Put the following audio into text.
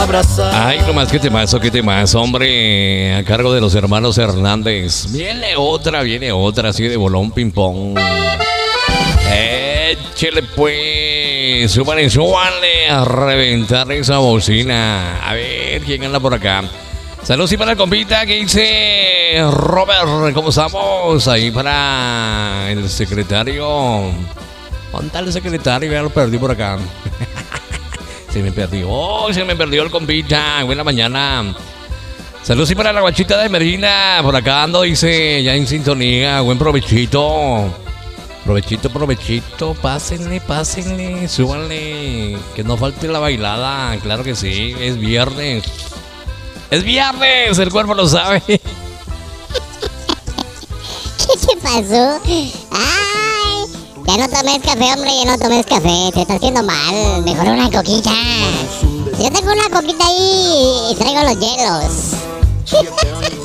abrazar. Ay, nomás qué temazo, hombre. A cargo de los hermanos Hernández. Viene otra, así de bolón ping-pong. Échele pues. Súbale a reventar esa bocina. A ver quién anda por acá. Saludos y para el compita que dice Robert, ¿cómo estamos? Ahí para el secretario. ¿Dónde está el secretario? Ya lo perdí por acá. Se me perdió el compita. Buena mañana. Saludos y para la guachita de Medina. Por acá ando, dice, ya en sintonía. Buen provechito. Provechito. Pásenle. Súbanle. Que no falte la bailada. Claro que sí. Es viernes. El cuerpo lo sabe. ¿Qué te pasó? ¡Ay! Ya no tomes café, hombre, te está haciendo mal. Mejor una coquita. Yo tengo una coquita ahí y traigo los hielos.